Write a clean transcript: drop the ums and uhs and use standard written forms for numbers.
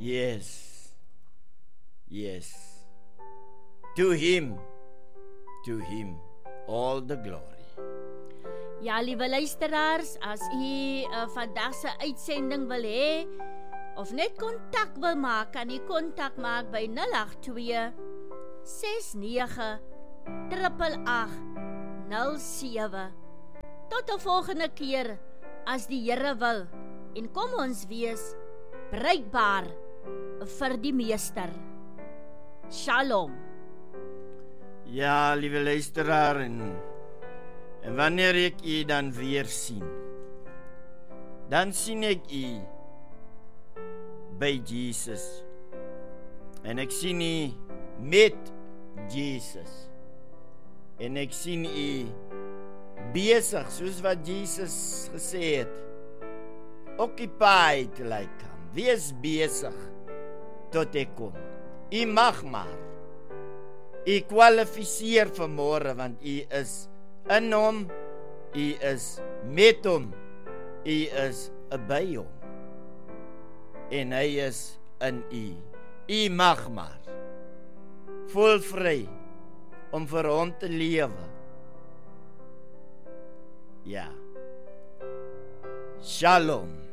Yes. To him all the glory. Ja, liewe luisteraars, as u vandag se uitsending wil hê of net kontak wil maak, kan u kontak maak by 082 69 8807. Tot 'n volgende keer, as die Here wil, en kom ons wees bruikbaar vir die Meester. Shalom. Ja, liewe luisteraar, en wanneer ek u dan weer sien, dan sien ek u by Jesus. En ek sien u met Jesus. En ek sien u besig, soos wat Jesus gesê het, occupied till I come. Wees besig tot ek kom. U mag maar. U kwalifiseer vir môre, want u is in hom, u is met hom, u is by hom, en hy is in u. U mag maar vol vry om vir hom te lewe. Ja. Shalom.